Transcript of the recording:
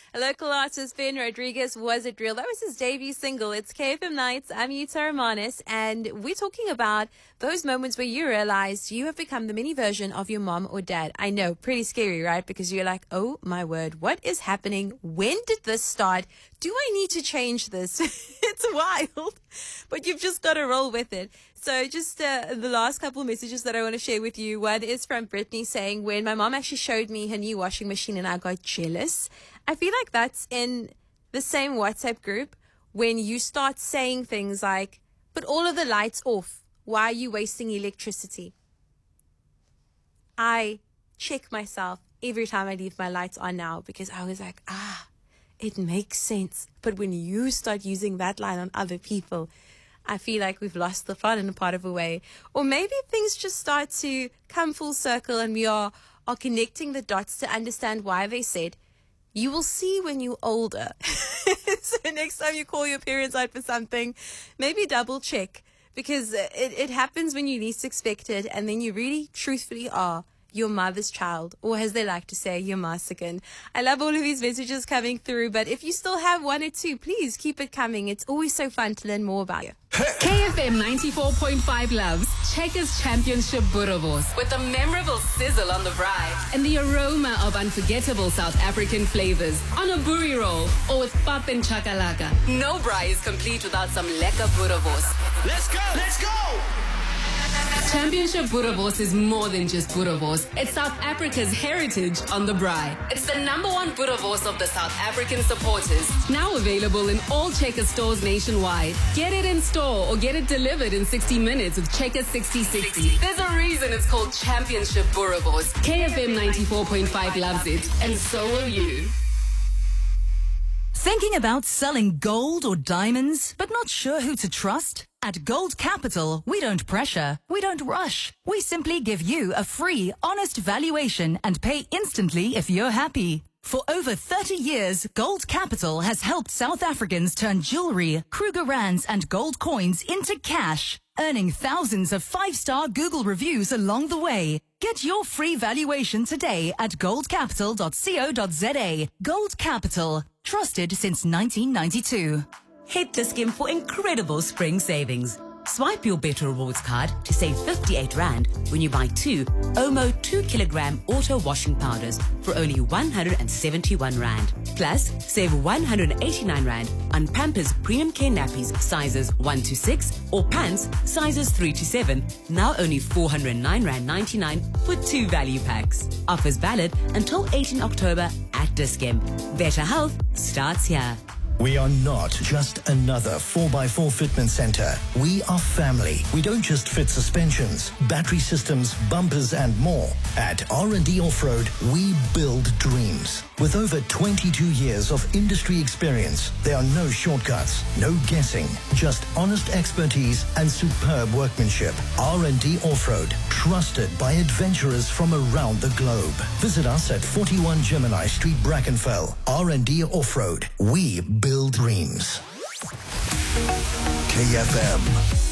A local artist, Ben Rodriguez, Was It Real? That was his debut single. It's KFM Nights. I'm Yuta Romanis, and we're talking about those moments where you realize you have become the mini version of your mom or dad. I know, pretty scary, right? Because you're like, oh my word, what is happening? When did this start? Do I need to change this? It's wild, but you've just got to roll with it. So just the last couple of messages that I want to share with you. One is from Brittany saying, when my mom actually showed me her new washing machine and I got jealous. I feel like that's in the same WhatsApp group when you start saying things like, but all of the lights off. Why are you wasting electricity? I check myself every time I leave my lights on now because I was like, it makes sense. But when you start using that line on other people, I feel like we've lost the plot in a part of a way. Or maybe things just start to come full circle and we are connecting the dots to understand why they said, you will see when you're older. So next time you call your parents out for something, maybe double check because it happens when you least expect it and then you really truthfully are your mother's child, or as they like to say, your massican. I love all of these messages coming through, but if you still have one or two, please keep it coming. It's always so fun to learn more about you. KFM 94.5 loves Checkers Championship Boerewors with a memorable sizzle on the braai and the aroma of unforgettable South African flavors on a boerie roll or with pap and chakalaka. No braai is complete without some lekker Boerewors. Let's go! Let's go! Championship Boerewors is more than just Boerewors. It's South Africa's heritage on the braai. It's the #1 Boerewors of the South African supporters. Now available in all Checkers stores nationwide. Get it in store or get it delivered in 60 minutes with Checkers 6060. There's a reason it's called Championship Boerewors. KFM 94.5 loves it, and so will you. Thinking about selling gold or diamonds, but not sure who to trust? At Gold Capital, we don't pressure, we don't rush. We simply give you a free, honest valuation and pay instantly if you're happy. For over 30 years, Gold Capital has helped South Africans turn jewelry, Kruger Rands and gold coins into cash, earning thousands of 5-star Google reviews along the way. Get your free valuation today at goldcapital.co.za. Gold Capital, trusted since 1992. Head to Skim for incredible spring savings. Swipe your Better Rewards card to save 58 Rand when you buy 2 Omo 2-kilogram auto washing powders for only 171 Rand. Plus, save 189 Rand on Pampers Premium Care Nappies sizes 1 to 6 or pants sizes 3 to 7. Now only 409 Rand 99 for 2 value packs. Offers valid until 18 October at Dis-Chem. Better health starts here. We are not just another 4x4 fitment center. We are family. We don't just fit suspensions, battery systems, bumpers, and more. At R&D Off-Road, we build dreams. With over 22 years of industry experience, there are no shortcuts, no guessing, just honest expertise and superb workmanship. R&D Off-Road, trusted by adventurers from around the globe. Visit us at 41 Gemini Street, Brackenfell. R&D Off-Road, we build dreams. KFM.